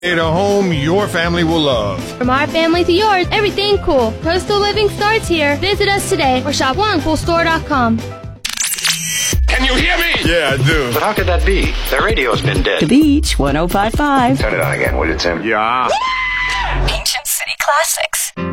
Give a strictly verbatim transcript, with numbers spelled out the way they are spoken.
A home your family will love. From our family to yours, everything cool. Coastal living starts here. Visit us today or shop one cool store dot com. Can you hear me? Yeah, I do. But how could that be? The radio's been dead. The Beach, one oh five point five. Turn it on again, will you, Tim? Yeah. Ancient City Classics.